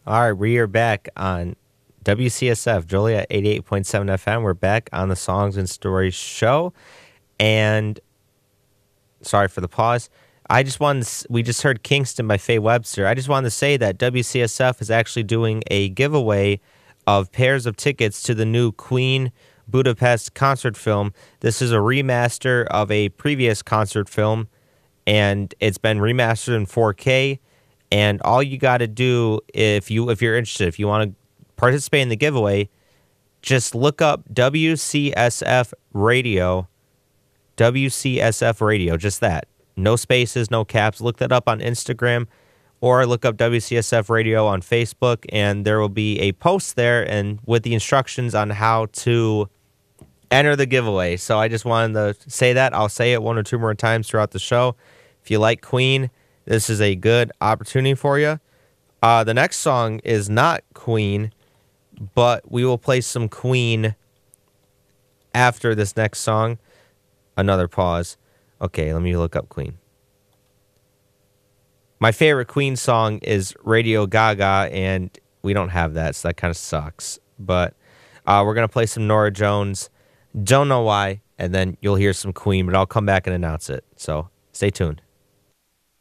All right, we are back on WCSF, Joliet 88.7 FM. We're back on the Songs and Stories show. And sorry for the pause. We just heard Kingston by Faye Webster. I just wanted to say that WCSF is actually doing a giveaway of pairs of tickets to the new Queen Budapest concert film. This is a remaster of a previous concert film, and it's been remastered in 4K. And all you got to do if you're interested, if you want to participate in the giveaway, just look up WCSF Radio, just that. No spaces, no caps. Look that up on Instagram or look up WCSF Radio on Facebook, and there will be a post there and with the instructions on how to enter the giveaway. So I just wanted to say that. I'll say it one or two more times throughout the show. If you like Queen, this is a good opportunity for you. The next song is not Queen, but we will play some Queen after this next song. Another pause. Okay, let me look up Queen. My favorite Queen song is Radio Gaga, and we don't have that, so that kind of sucks. But we're going to play some Norah Jones. Don't know why, and then you'll hear some Queen, but I'll come back and announce it. So stay tuned.